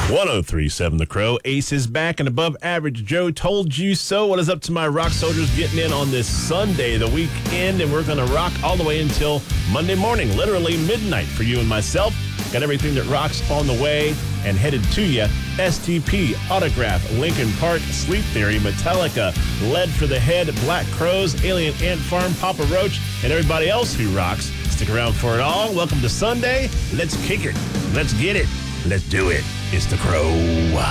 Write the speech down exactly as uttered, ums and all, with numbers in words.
one oh three point seven The Crow. Ace is back and above average. Joe told you so. What is up to my rock soldiers getting in on this Sunday, the weekend, and we're going to rock all the way until Monday morning, literally midnight for you and myself. Got everything that rocks on the way and headed to you. S T P, Autograph, Linkin Park, Sleep Theory, Metallica, Lead for the Head, Black Crows, Alien Ant Farm, Papa Roach, and everybody else who rocks. Stick around for it all. Welcome to Sunday. Let's kick it. Let's get it. Let's do it. It's The Crow.